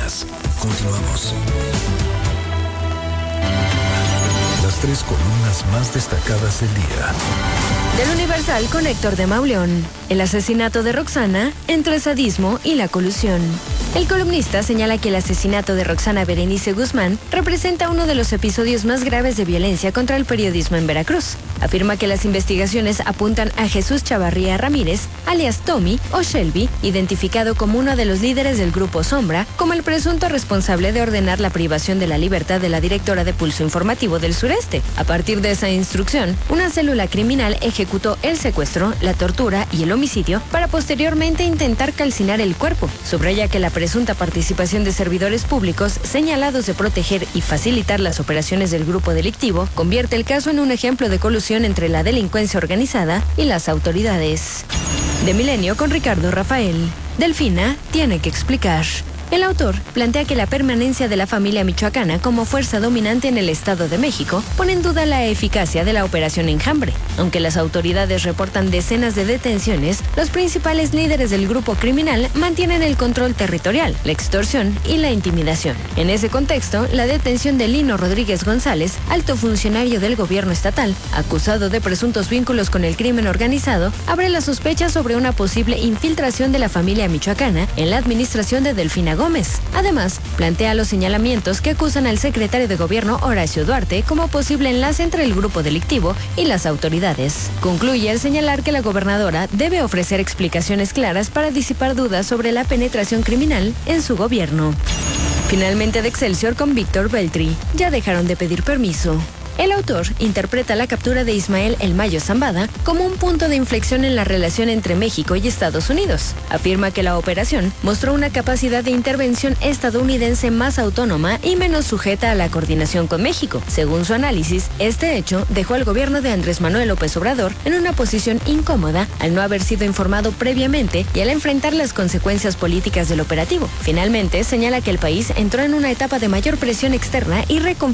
noticias. Continuamos. Las 3 columnas más destacadas del día. Del Universal con Héctor de Mauleón. El asesinato de Roxana entre sadismo y la colusión. El columnista señala que el asesinato de Roxana Berenice Guzmán representa uno de los episodios más graves de violencia contra el periodismo en Veracruz. Afirma que las investigaciones apuntan a Jesús Chavarría Ramírez, alias Tommy o Shelby, identificado como uno de los líderes del Grupo Sombra, como el presunto responsable de ordenar la privación de la libertad de la directora de Pulso Informativo del Sureste. A partir de esa instrucción, una célula criminal ejecutó el secuestro, la tortura y el homicidio para posteriormente intentar calcinar el cuerpo. Subraya que la presunta participación de servidores públicos señalados de proteger y facilitar las operaciones del grupo delictivo convierte el caso en un ejemplo de colusión entre la delincuencia organizada y las autoridades. De Milenio con Ricardo Rafael. Delfina tiene que explicar. El autor plantea que la permanencia de la familia michoacana como fuerza dominante en el Estado de México pone en duda la eficacia de la Operación Enjambre. Aunque las autoridades reportan decenas de detenciones, los principales líderes del grupo criminal mantienen el control territorial, la extorsión y la intimidación. En ese contexto, la detención de Lino Rodríguez González, alto funcionario del gobierno estatal, acusado de presuntos vínculos con el crimen organizado, abre la sospecha sobre una posible infiltración de la familia michoacana en la administración de Delfina Gómez. Además, plantea los señalamientos que acusan al secretario de Gobierno Horacio Duarte como posible enlace entre el grupo delictivo y las autoridades. Concluye al señalar que la gobernadora debe ofrecer explicaciones claras para disipar dudas sobre la penetración criminal en su gobierno. Finalmente de Excelsior con Víctor Beltri. Ya dejaron de pedir permiso. El autor interpreta la captura de Ismael El Mayo Zambada como un punto de inflexión en la relación entre México y Estados Unidos. Afirma que la operación mostró una capacidad de intervención estadounidense más autónoma y menos sujeta a la coordinación con México. Según su análisis, este hecho dejó al gobierno de Andrés Manuel López Obrador en una posición incómoda al no haber sido informado previamente y al enfrentar las consecuencias políticas del operativo. Finalmente, señala que el país entró en una etapa de mayor presión externa y reconfiguración